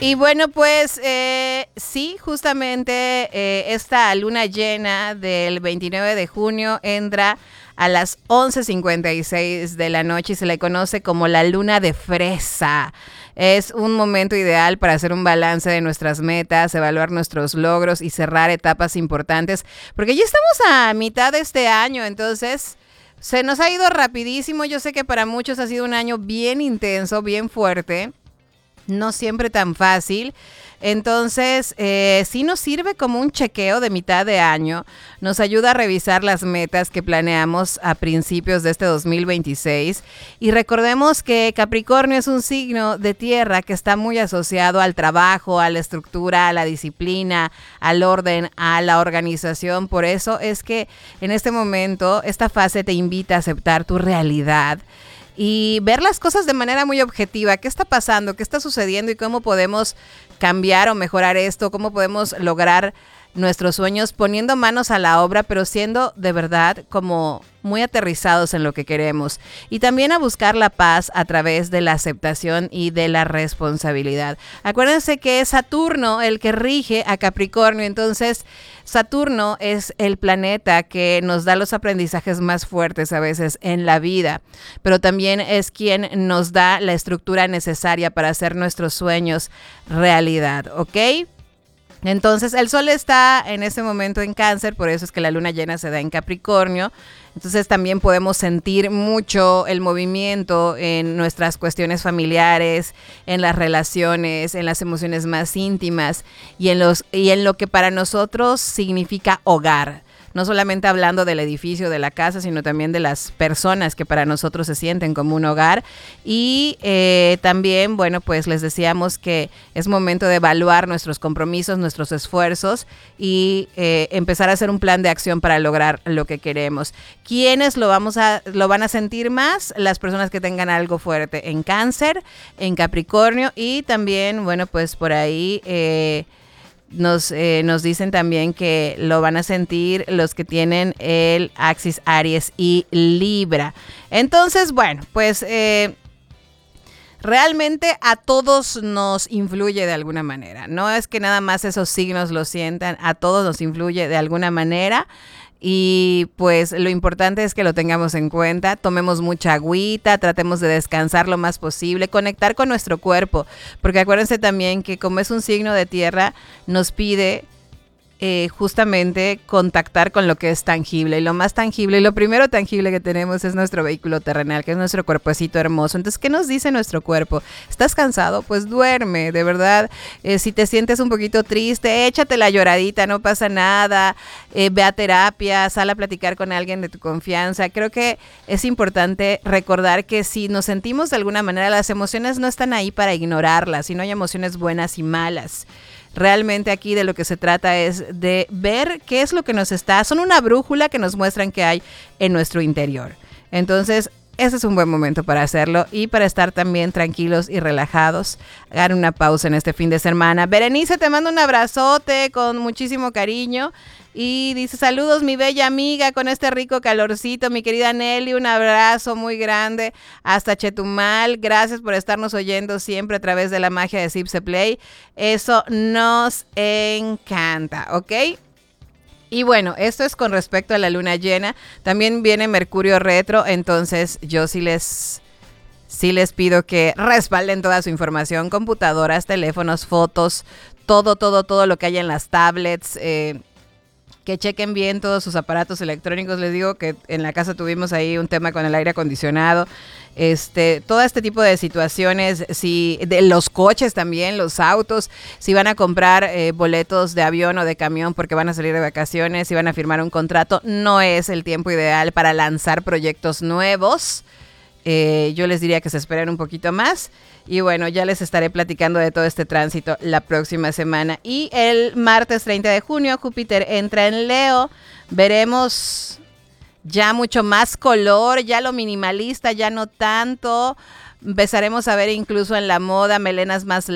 Y bueno, pues sí, justamente esta luna llena del 29 de junio entra a las 11:56 de la noche y se le conoce como la luna de fresa. Es un momento ideal para hacer un balance de nuestras metas, evaluar nuestros logros y cerrar etapas importantes, porque ya estamos a mitad de este año, entonces se nos ha ido rapidísimo. Yo sé que para muchos ha sido un año bien intenso, bien fuerte, no siempre tan fácil. Entonces, sí nos sirve como un chequeo de mitad de año. Nos ayuda a revisar las metas que planeamos a principios de este 2026. Y recordemos que Capricornio es un signo de tierra que está muy asociado al trabajo, a la estructura, a la disciplina, al orden, a la organización. Por eso es que en este momento, esta fase te invita a aceptar tu realidad y ver las cosas de manera muy objetiva. ¿Qué está pasando? ¿Qué está sucediendo? ¿Y cómo podemos cambiar o mejorar esto? ¿Cómo podemos lograr nuestros sueños poniendo manos a la obra, pero siendo de verdad como muy aterrizados en lo que queremos? Y también a buscar la paz a través de la aceptación y de la responsabilidad. Acuérdense que es Saturno el que rige a Capricornio, entonces Saturno es el planeta que nos da los aprendizajes más fuertes a veces en la vida, pero también es quien nos da la estructura necesaria para hacer nuestros sueños realidad, ¿ok? Entonces el sol está en ese momento en Cáncer, por eso es que la luna llena se da en Capricornio. Entonces también podemos sentir mucho el movimiento en nuestras cuestiones familiares, en las relaciones, en las emociones más íntimas y en lo que para nosotros significa hogar. No solamente hablando del edificio, de la casa, sino también de las personas que para nosotros se sienten como un hogar. Y también, bueno, pues les decíamos que es momento de evaluar nuestros compromisos, nuestros esfuerzos y empezar a hacer un plan de acción para lograr lo que queremos. ¿Quiénes lo van a sentir más? Las personas que tengan algo fuerte en Cáncer, en Capricornio y también, bueno, pues por ahí nos dicen también que lo van a sentir los que tienen el Axis Aries y Libra. Entonces, bueno, pues realmente a todos nos influye de alguna manera. No es que nada más esos signos lo sientan, a todos nos influye de alguna manera. Y pues lo importante es que lo tengamos en cuenta, tomemos mucha agüita, tratemos de descansar lo más posible, conectar con nuestro cuerpo, porque acuérdense también que como es un signo de tierra, nos pide justamente contactar con lo que es tangible, y lo más tangible y lo primero tangible que tenemos es nuestro vehículo terrenal, que es nuestro cuerpecito hermoso. Entonces, ¿qué nos dice nuestro cuerpo? ¿Estás cansado? Pues duerme, de verdad. Si te sientes un poquito triste, échate la lloradita, no pasa nada. Ve a terapia, sal a platicar con alguien de tu confianza. Creo que es importante recordar que si nos sentimos de alguna manera, las emociones no están ahí para ignorarlas, sino hay emociones buenas y malas. Realmente aquí de lo que se trata es de ver qué es lo que son una brújula que nos muestran qué hay en nuestro interior. Entonces, ese es un buen momento para hacerlo y para estar también tranquilos y relajados. Hagan una pausa en este fin de semana. Berenice, te mando un abrazote con muchísimo cariño. Y dice, saludos mi bella amiga con este rico calorcito, mi querida Nelly, un abrazo muy grande hasta Chetumal, gracias por estarnos oyendo siempre a través de la magia de Zipse Play, eso nos encanta, ¿ok? Y bueno, esto es con respecto a la luna llena, también viene Mercurio retro, entonces yo sí les pido que respalden toda su información, computadoras, teléfonos, fotos, todo lo que hay en las tablets, que chequen bien todos sus aparatos electrónicos. Les digo que en la casa tuvimos ahí un tema con el aire acondicionado, todo este tipo de situaciones, de los coches también, los autos, si van a comprar boletos de avión o de camión porque van a salir de vacaciones, si van a firmar un contrato, no es el tiempo ideal para lanzar proyectos nuevos. Yo les diría que se esperen un poquito más. Y bueno, ya les estaré platicando de todo este tránsito la próxima semana. Y el martes 30 de junio, Júpiter entra en Leo. Veremos ya mucho más color, ya lo minimalista, ya no tanto. Empezaremos a ver incluso en la moda melenas más